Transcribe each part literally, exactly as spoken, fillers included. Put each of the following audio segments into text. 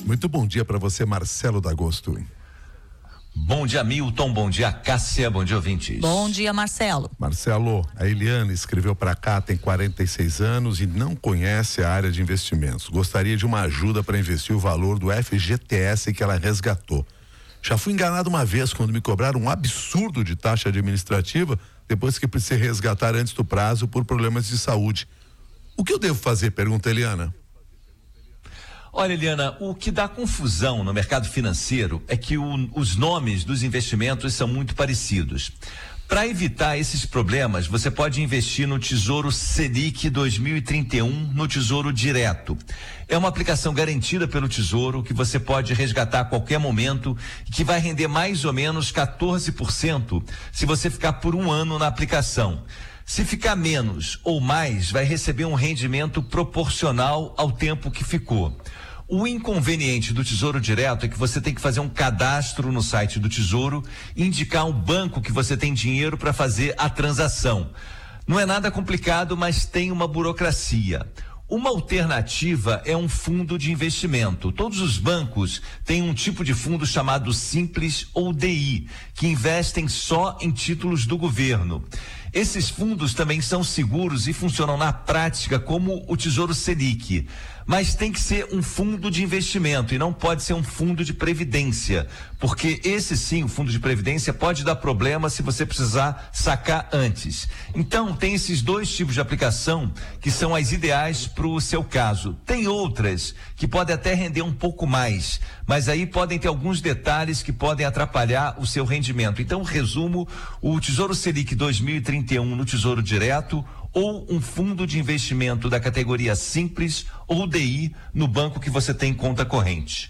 Muito bom dia para você, Marcelo D'Agosto. Bom dia, Milton. Bom dia, Cássia. Bom dia, ouvintes. Bom dia, Marcelo. Marcelo, a Eliana escreveu para cá, tem quarenta e seis anos e não conhece a área de investimentos. Gostaria de uma ajuda para investir o valor do F G T S que ela resgatou. Já fui enganado uma vez quando me cobraram um absurdo de taxa administrativa depois que precisei resgatar antes do prazo por problemas de saúde. O que eu devo fazer? Pergunta a Eliana. Olha, Eliana, o que dá confusão no mercado financeiro é que o, os nomes dos investimentos são muito parecidos. Para evitar esses problemas, você pode investir no Tesouro Selic dois mil e trinta e um, no Tesouro Direto. É uma aplicação garantida pelo Tesouro que você pode resgatar a qualquer momento e que vai render mais ou menos quatorze por cento se você ficar por um ano na aplicação. Se ficar menos ou mais, vai receber um rendimento proporcional ao tempo que ficou. O inconveniente do Tesouro Direto é que você tem que fazer um cadastro no site do Tesouro e indicar um banco que você tem dinheiro para fazer a transação. Não é nada complicado, mas tem uma burocracia. Uma alternativa é um fundo de investimento. Todos os bancos têm um tipo de fundo chamado Simples ou D I, que investem só em títulos do governo. Esses fundos também são seguros e funcionam na prática como o Tesouro Selic. Mas tem que ser um fundo de investimento e não pode ser um fundo de previdência, porque esse sim, o fundo de previdência, pode dar problema se você precisar sacar antes. Então, tem esses dois tipos de aplicação que são as ideais para o seu caso. Tem outras que podem até render um pouco mais, mas aí podem ter alguns detalhes que podem atrapalhar o seu rendimento. Então, resumo, o Tesouro Selic dois mil e trinta e um no Tesouro Direto, ou um fundo de investimento da categoria Simples ou D I no banco que você tem conta corrente.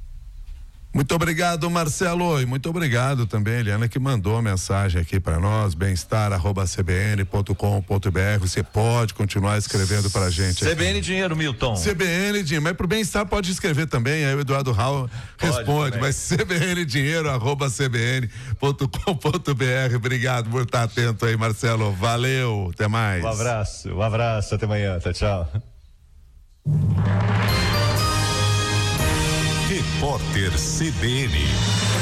Muito obrigado, Marcelo, e muito obrigado também, Eliana, que mandou a mensagem aqui para nós, bem-estar arroba c b n ponto com ponto b r. Você pode continuar escrevendo pra gente. C B N aqui. Dinheiro, Milton. C B N Dinheiro, mas pro bem-estar pode escrever também, aí o Eduardo Raul responde, mas C B N Dinheiro arroba c b n ponto com ponto b r. Obrigado por estar atento aí, Marcelo. Valeu, até mais. Um abraço, um abraço, até amanhã, tchau, tchau. Repórter C B N.